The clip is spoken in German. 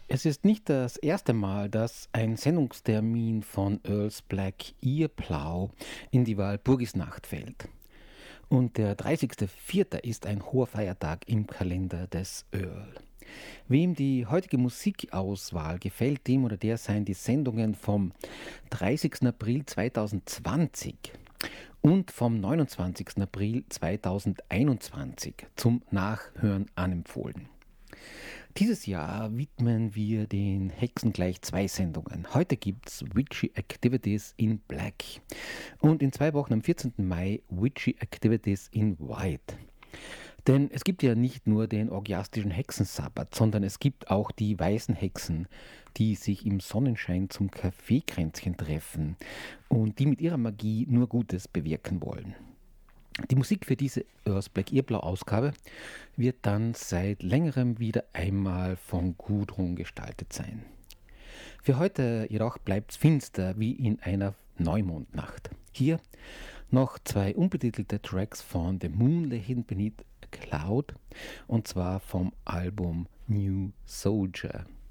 Es ist nicht das erste Mal, dass ein Sendungstermin von Earls Black Earplough in die Walpurgisnacht fällt. Und der 30.04. ist ein hoher Feiertag im Kalender des Earl. Wem die heutige Musikauswahl gefällt, dem oder der seien die Sendungen vom 30. April 2020 und vom 29. April 2021 zum Nachhören anempfohlen. Dieses Jahr widmen wir den Hexen gleich zwei Sendungen. Heute gibt's Witchy Activities in Black und in 2 Wochen am 14. Mai Witchy Activities in White. Denn es gibt ja nicht nur den orgiastischen Hexensabbat, sondern es gibt auch die weißen Hexen, die sich im Sonnenschein zum Kaffeekränzchen treffen und die mit ihrer Magie nur Gutes bewirken wollen. Die Musik für diese Earls Black Earblau Ausgabe wird dann seit längerem wieder einmal von Gudrun gestaltet sein. Für heute jedoch bleibt's finster wie in einer Neumondnacht. Hier noch 2 unbetitelte Tracks von The Moon Lay Hidden Beneath a Cloud und zwar vom Album New Soldier.